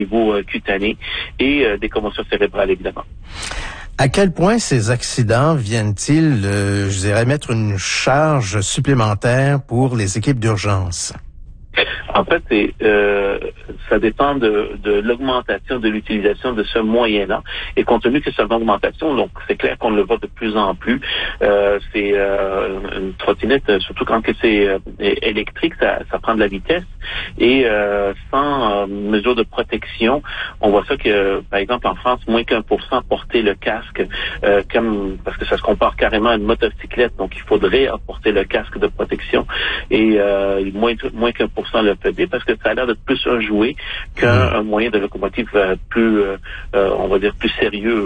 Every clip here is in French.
niveau cutané et des commotions cérébrales, évidemment. À quel point ces accidents viennent-ils, je dirais, mettre une charge supplémentaire pour les équipes d'urgence? En fait, ça dépend de l'augmentation de l'utilisation de ce moyen-là. Et compte tenu que c'est une augmentation, donc c'est clair qu'on le voit de plus en plus. C'est une trottinette, surtout quand c'est électrique, ça prend de la vitesse. Et sans mesure de protection, on voit ça que, par exemple, en France, moins qu'1% porter le casque, parce que ça se compare carrément à une motocyclette, donc il faudrait apporter le casque de protection. Et moins qu'1% le fait parce que ça a l'air d'être plus un jouet qu'un moyen de locomotive plus, on va dire, plus sérieux.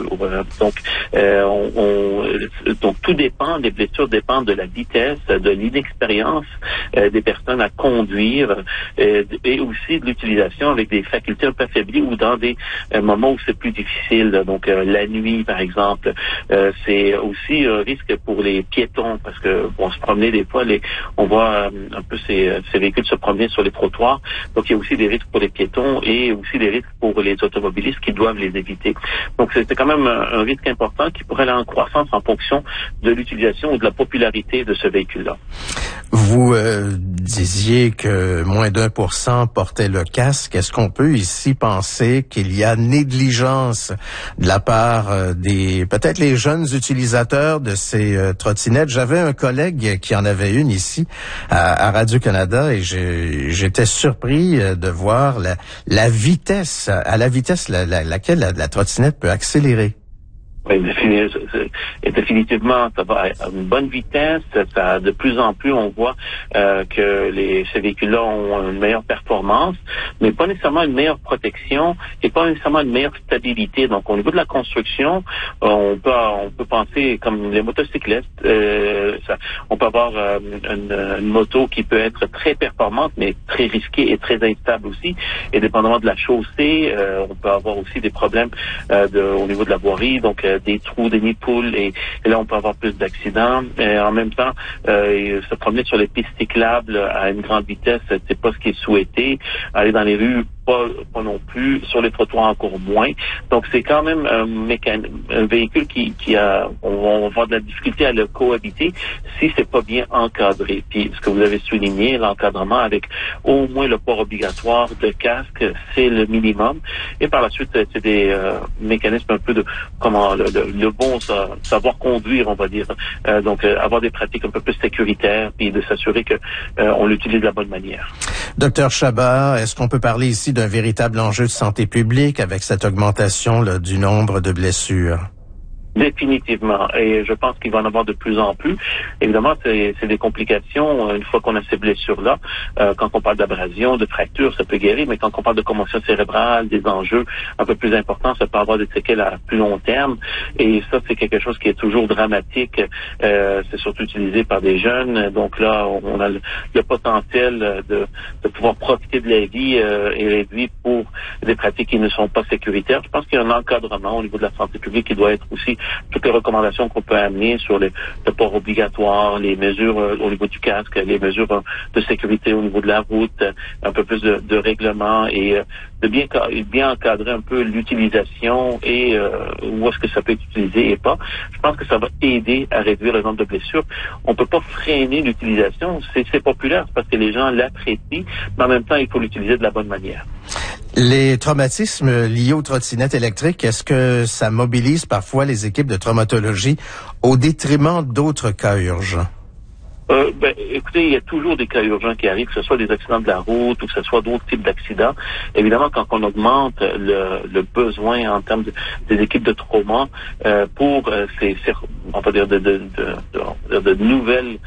Donc tout dépend, les blessures dépendent de la vitesse, de l'inexpérience des personnes à conduire et aussi de l'utilisation avec des facultés un peu affaiblies ou dans des moments où c'est plus difficile. Donc la nuit, par exemple, c'est aussi un risque pour les piétons parce que se promener des fois, on voit un peu ces véhicules se promener sur les trottoirs. Donc, il y a aussi des risques pour les piétons et aussi des risques pour les automobilistes qui doivent les éviter. Donc, c'est quand même un risque important qui pourrait aller en croissance en fonction de l'utilisation ou de la popularité de ce véhicule-là. Vous disiez que moins d'1% portait le casque. Est-ce qu'on peut ici penser qu'il y a négligence de la part des, peut-être les jeunes utilisateurs de ces trottinettes? J'avais un collègue qui en avait une ici à Radio-Canada et j'étais surpris de voir la vitesse, à la vitesse laquelle la trottinette peut accélérer. Oui, définitivement, ça va à une bonne vitesse. Ça, de plus en plus, on voit que ces véhicules-là ont une meilleure performance, mais pas nécessairement une meilleure protection et pas nécessairement une meilleure stabilité. Donc, au niveau de la construction, on peut penser comme les motocyclettes. On peut avoir une moto qui peut être très performante, mais très risquée et très instable aussi. Et dépendamment de la chaussée, on peut avoir aussi des problèmes au niveau de la voirie. Donc, des trous, des nids de poules, et là, on peut avoir plus d'accidents. En même temps, se promener sur les pistes cyclables à une grande vitesse, c'est pas ce qui est souhaité. Aller dans les rues, pas non plus. Sur les trottoirs, encore moins. Donc, c'est quand même un véhicule qui a, on va avoir de la difficulté à le cohabiter si c'est pas bien encadré. Puis, ce que vous avez souligné, l'encadrement avec au moins le port obligatoire de casque, c'est le minimum. Et par la suite, c'est des mécanismes un peu de le bon savoir conduire, on va dire. Donc, avoir des pratiques un peu plus sécuritaires, puis de s'assurer que on l'utilise de la bonne manière. Docteur Chabot, est-ce qu'on peut parler ici d'un véritable enjeu de santé publique avec cette augmentation du nombre de blessures? Définitivement. Et je pense qu'il va en avoir de plus en plus. Évidemment, c'est des complications une fois qu'on a ces blessures-là. Quand on parle d'abrasion, de fracture, ça peut guérir, mais quand on parle de commotion cérébrale, des enjeux un peu plus importants, ça peut avoir des séquelles à plus long terme. Et ça, c'est quelque chose qui est toujours dramatique. C'est surtout utilisé par des jeunes. Donc là, on a le potentiel de pouvoir profiter de la vie et réduit pour des pratiques qui ne sont pas sécuritaires. Je pense qu'il y a un encadrement au niveau de la santé publique qui doit être aussi toutes les recommandations qu'on peut amener sur le port obligatoire, les mesures au niveau du casque, les mesures de sécurité au niveau de la route, un peu plus de règlement et de bien encadrer un peu l'utilisation et où est-ce que ça peut être utilisé et pas. Je pense que ça va aider à réduire le nombre de blessures. On peut pas freiner l'utilisation. C'est populaire parce que les gens l'apprécient, mais en même temps, il faut l'utiliser de la bonne manière. Les traumatismes liés aux trottinettes électriques, est-ce que ça mobilise parfois les équipes de traumatologie au détriment d'autres cas urgents? Écoutez, il y a toujours des cas urgents qui arrivent, que ce soit des accidents de la route ou que ce soit d'autres types d'accidents. Évidemment, quand on augmente le besoin en termes des équipes de trauma pour on va dire de nouvelles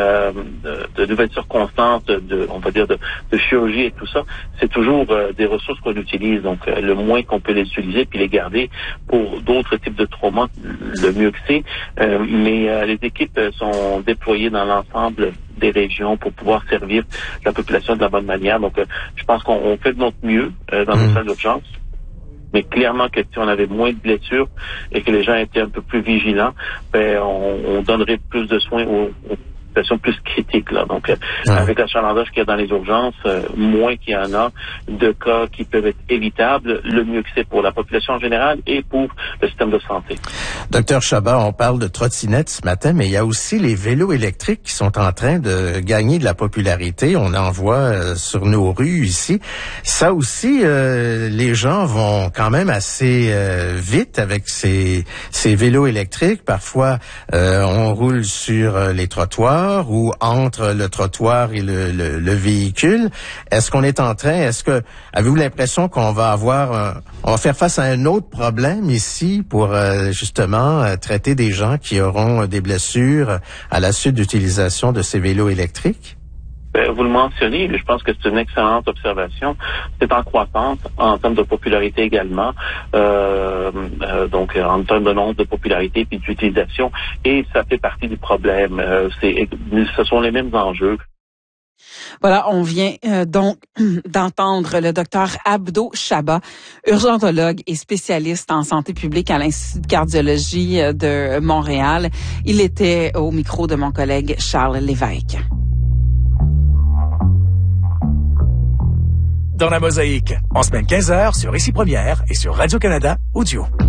circonstances, on va dire de chirurgie et tout ça, c'est toujours des ressources qu'on utilise. Donc, le moins qu'on peut les utiliser puis les garder pour d'autres types de traumas, le mieux que c'est. Mais les équipes sont déployées dans l'ensemble des régions pour pouvoir servir la population de la bonne manière. Donc, je pense qu'on fait de notre mieux dans nos salles d'urgence. Mais clairement que si on avait moins de blessures et que les gens étaient un peu plus vigilants, on donnerait plus de soins situation plus critique, là. Donc, avec l'achalandage qu'il y a dans les urgences, moins qu'il y en a de cas qui peuvent être évitables, le mieux que c'est pour la population en général et pour le système de santé. Docteur Chabot, on parle de trottinettes ce matin, mais il y a aussi les vélos électriques qui sont en train de gagner de la popularité. On en voit sur nos rues ici. Ça aussi, les gens vont quand même assez vite avec ces vélos électriques. Parfois, on roule sur les trottoirs ou entre le trottoir et le véhicule. Avez-vous l'impression qu'on va on va faire face à un autre problème ici pour justement traiter des gens qui auront des blessures à la suite d'utilisation de ces vélos électriques? Vous le mentionnez, je pense que c'est une excellente observation. C'est en croissance en termes de popularité également, donc en termes de nombre de popularité puis d'utilisation, et ça fait partie du problème. Ce sont les mêmes enjeux. Voilà, on vient donc d'entendre le docteur Abdo Chabot, urgentologue et spécialiste en santé publique à l'Institut de cardiologie de Montréal. Il était au micro de mon collègue Charles Lévesque. Dans la Mosaïque, en semaine 15h sur Ici Première et sur Radio-Canada Audio.